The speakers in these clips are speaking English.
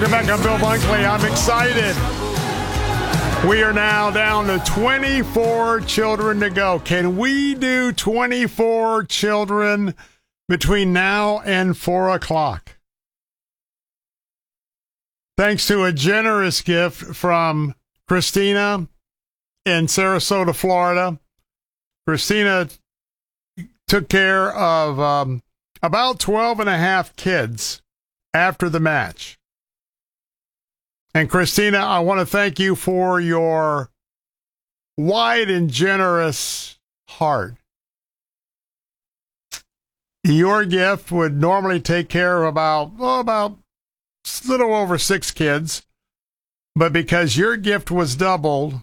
Welcome back. I'm Bill Bunkley. I'm excited. We are now down to 24 children to go. Can we do 24 children between now and 4 o'clock? Thanks to a generous gift from Christina in Sarasota, Florida. Christina took care of about 12 and a half kids after the match. And Christina, I want to thank you for your wide and generous heart. Your gift would normally take care of about a little over 6 kids, but because your gift was doubled,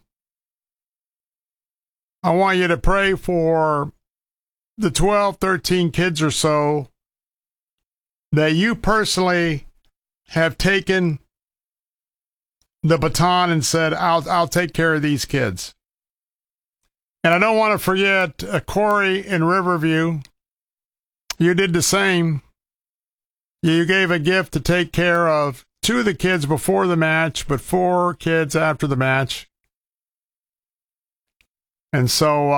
I want you to pray for the 12, 13 kids or so that you personally have taken the baton and said, I'll take care of these kids. And I don't want to forget Corey in Riverview. You did the same. You gave a gift to take care of 2 of the kids before the match, but 4 kids after the match. And so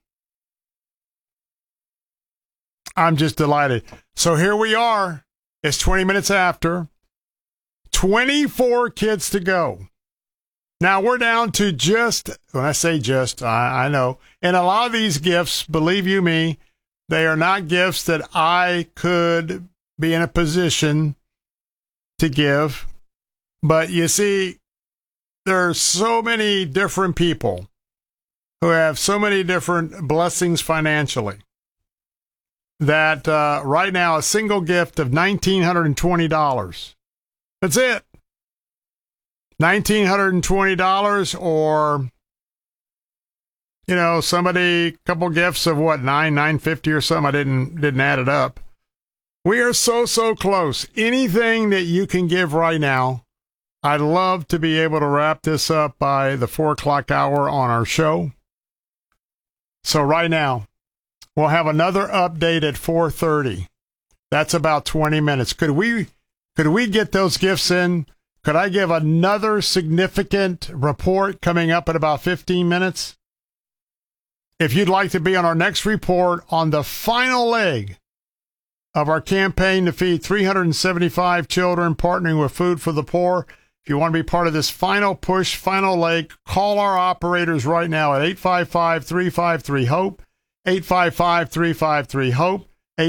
I'm just delighted. So here we are. It's 20 minutes after. 24 kids to go. Now we're down to just, when I say just, I know. And a lot of these gifts, believe you me, they are not gifts that I could be in a position to give. But you see, there are so many different people who have so many different blessings financially that right now a single gift of $1,920. That's it. $1,920, or, you know, somebody, a couple gifts of what, $950 or something. I didn't add it up. We are so close. Anything that you can give right now, I'd love to be able to wrap this up by the 4 o'clock hour on our show. So right now, we'll have another update at 4:30. That's about 20 minutes. Could we get those gifts in? Could I give another significant report coming up in about 15 minutes? If you'd like to be on our next report on the final leg of our campaign to feed 375 children, partnering with Food for the Poor, if you want to be part of this final push, final leg, call our operators right now at 855-353-HOPE, 855-353-HOPE,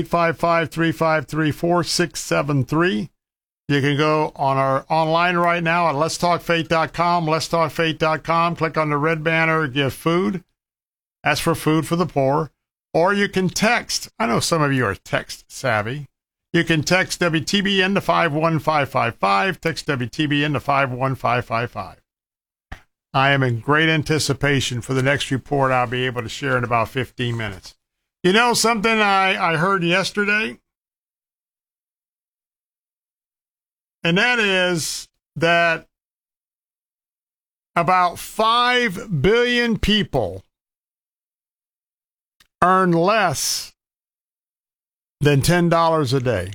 855-353-4673. You can go on our online right now at letstalkfaith.com, letstalkfaith.com. Click on the red banner, give food. That's for Food for the Poor. Or you can text. I know some of you are text savvy. You can text WTBN to 51555. Text WTBN to 51555. I am in great anticipation for the next report I'll be able to share in about 15 minutes. You know something I heard yesterday? And that is that about 5 billion people earn less than $10 a day.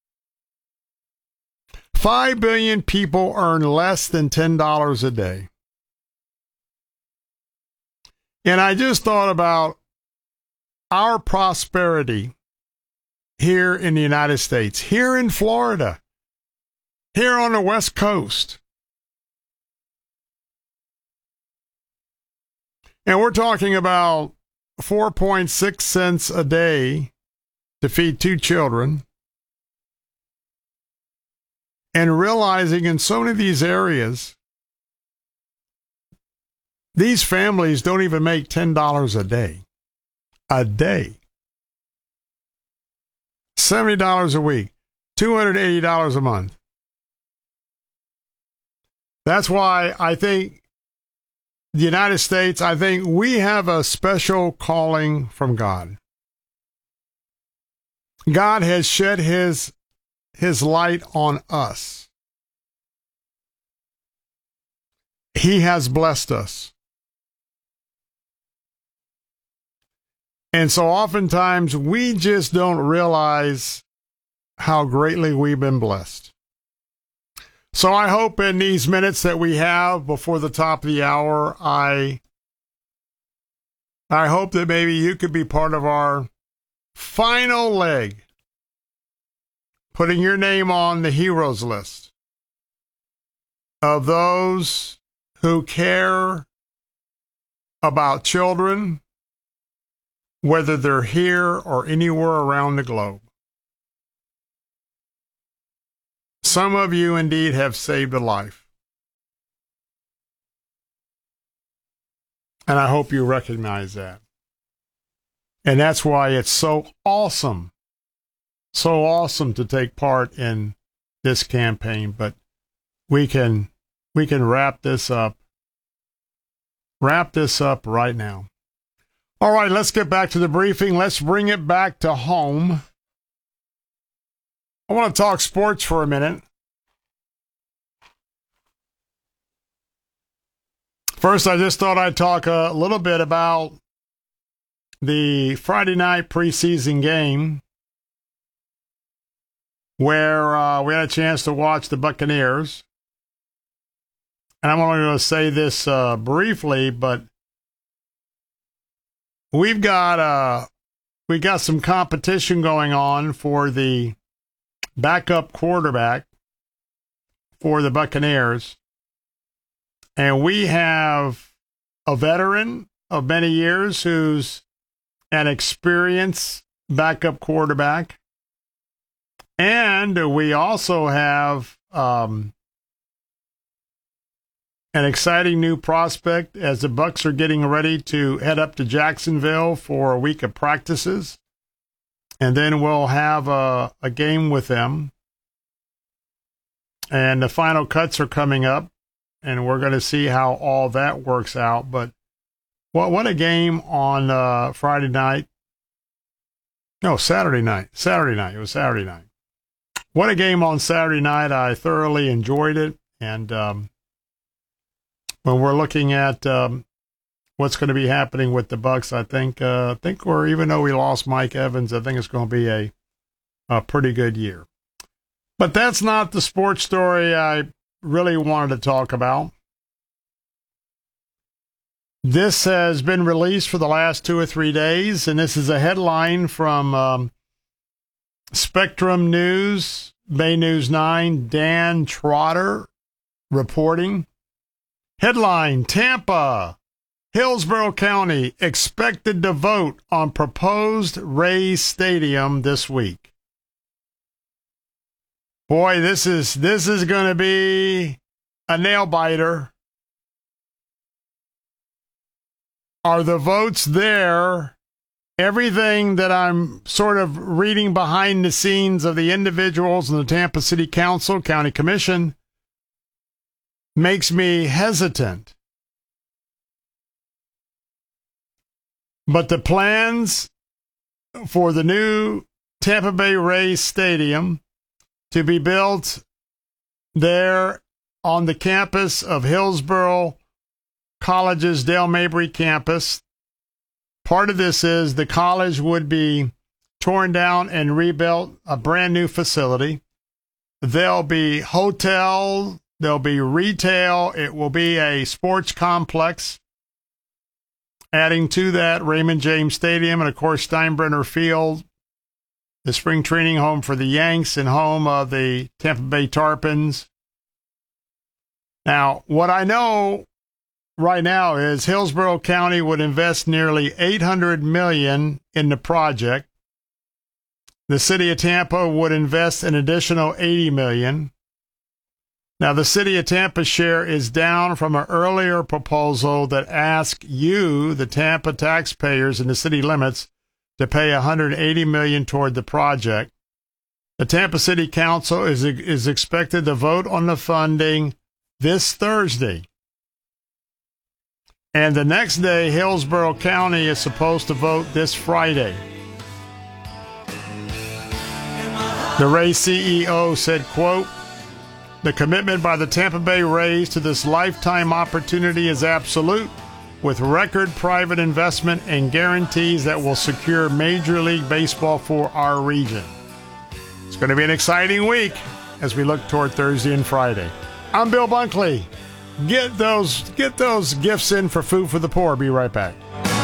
5 billion people earn less than $10 a day. And I just thought about our prosperity here in the United States, here in Florida, here on the West Coast. And we're talking about 4.6 cents a day to feed 2 children. And realizing in so many of these areas, these families don't even make $10 a day. A day. $70 a week. $280 a month. That's why I think the United States, I think we have a special calling from God. God has shed his light on us. He has blessed us. And so oftentimes we just don't realize how greatly we've been blessed. So I hope in these minutes that we have before the top of the hour, I hope that maybe you could be part of our final leg, putting your name on the heroes list of those who care about children, whether they're here or anywhere around the globe. Some of you indeed have saved a life. And I hope you recognize that. And that's why it's so awesome to take part in this campaign. But we can wrap this up right now. All right, let's get back to the briefing. Let's bring it back to home. I want to talk sports for a minute. First, I just thought I'd talk a little bit about the Friday night preseason game where we had a chance to watch the Buccaneers. And I'm only going to say this briefly, but we've got some competition going on for the backup quarterback for the Buccaneers. And we have a veteran of many years who's an experienced backup quarterback. And we also have an exciting new prospect as the Bucs are getting ready to head up to Jacksonville for a week of practices. And then we'll have a game with them. And the final cuts are coming up. And we're going to see how all that works out. But what a game on Friday night. No, Saturday night. It was Saturday night. What a game on Saturday night. I thoroughly enjoyed it. And when we're looking at what's going to be happening with the Bucs, I think we're, even though we lost Mike Evans, I think it's going to be a pretty good year. But that's not the sports story I really wanted to talk about. This has been released for the last 2 or 3 days, and this is a headline from Spectrum News, Bay News 9, Dan Trotter reporting. Headline, Tampa, Hillsborough County expected to vote on proposed Rays Stadium this week. Boy, this is going to be a nail biter. Are the votes there? Everything that I'm sort of reading behind the scenes of the individuals in the Tampa City Council, County Commission, makes me hesitant. But the plans for the new Tampa Bay Rays Stadium to be built there on the campus of Hillsborough College's Dale Mabry campus. Part of this is the college would be torn down and rebuilt, a brand new facility. There'll be hotels, there'll be retail, it will be a sports complex. Adding to that, Raymond James Stadium and, of course, Steinbrenner Field, the spring training home for the Yanks and home of the Tampa Bay Tarpons. Now, what I know right now is Hillsborough County would invest nearly $800 million in the project. The city of Tampa would invest an additional $80 million. Now, the city of Tampa's share is down from an earlier proposal that asked you, the Tampa taxpayers in the city limits, to pay $180 million toward the project. The Tampa City Council is expected to vote on the funding this Thursday. And the next day, Hillsborough County is supposed to vote this Friday. The Rays CEO said, quote, "The commitment by the Tampa Bay Rays to this lifetime opportunity is absolute, with record private investment and guarantees that will secure Major League Baseball for our region." It's going to be an exciting week. as we look toward Thursday and Friday. I'm Bill Bunkley. Get those gifts in for Food for the Poor. Be right back.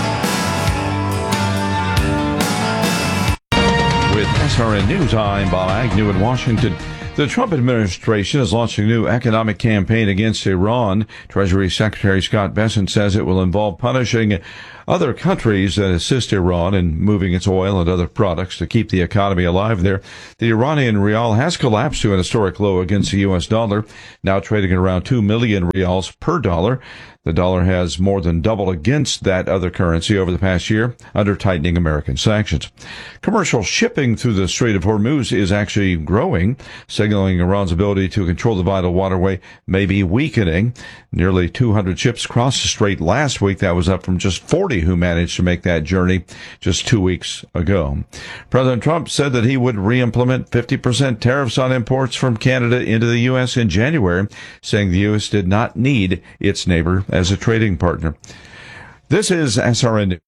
With SRN News, I'm Bob Agnew in Washington. The Trump administration is launching a new economic campaign against Iran. Treasury Secretary Scott Bessent says it will involve punishing other countries that assist Iran in moving its oil and other products to keep the economy alive there. The Iranian rial has collapsed to an historic low against the U.S. dollar, now trading at around 2 million rials per dollar. The dollar has more than doubled against that other currency over the past year under tightening American sanctions. Commercial shipping through the Strait of Hormuz is actually growing, signaling Iran's ability to control the vital waterway may be weakening. Nearly 200 ships crossed the strait last week. That was up from just 40 who managed to make that journey just 2 weeks ago. President Trump said that he would re-implement 50% tariffs on imports from Canada into the U.S. in January, saying the U.S. did not need its neighbor as a trading partner. This is SRN News.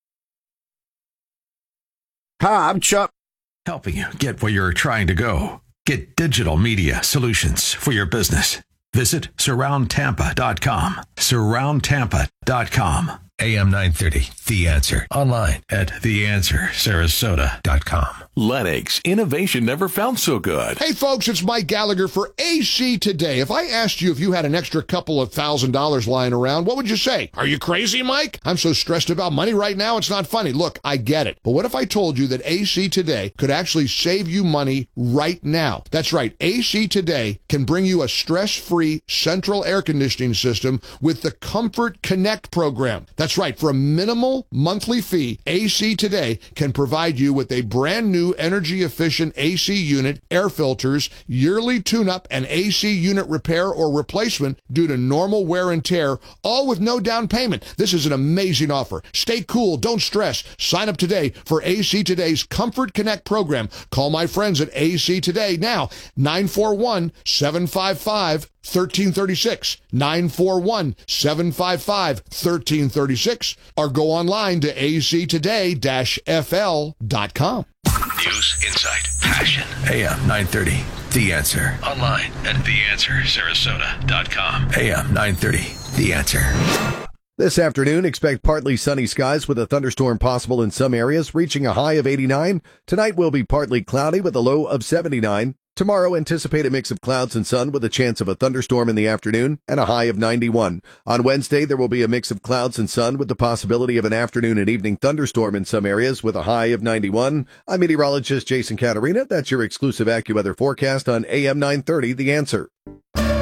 Hi, I'm Chuck. Helping you get where you're trying to go. Get digital media solutions for your business. Visit surroundtampa.com. Surroundtampa.com. AM 930, The Answer. Online at theanswersarasota.com. Lennox, innovation never felt so good. Hey folks, it's Mike Gallagher for AC Today. If I asked you if you had an extra couple of $1,000 lying around, what would you say? Are you crazy, Mike? I'm so stressed about money right now, it's not funny. Look, I get it. But what if I told you that AC Today could actually save you money right now? That's right. AC Today can bring you a stress-free central air conditioning system with the Comfort Connect program. That's right. For a minimal monthly fee, AC Today can provide you with a brand new energy-efficient AC unit, air filters, yearly tune-up, and AC unit repair or replacement due to normal wear and tear, all with no down payment. This is an amazing offer. Stay cool. Don't stress. Sign up today for AC Today's Comfort Connect program. Call my friends at AC Today now, 941-755-1336, 941-755-1336, or go online to actoday-fl.com. News, insight, passion. AM 930, The Answer. Online at theanswersarasota.com. AM 930, The Answer. This afternoon, expect partly sunny skies with a thunderstorm possible in some areas, reaching a high of 89. Tonight will be partly cloudy with a low of 79. Tomorrow, anticipate a mix of clouds and sun with a chance of a thunderstorm in the afternoon and a high of 91. On Wednesday, there will be a mix of clouds and sun with the possibility of an afternoon and evening thunderstorm in some areas with a high of 91. I'm meteorologist Jason Caterina. That's your exclusive AccuWeather forecast on AM 930, The Answer.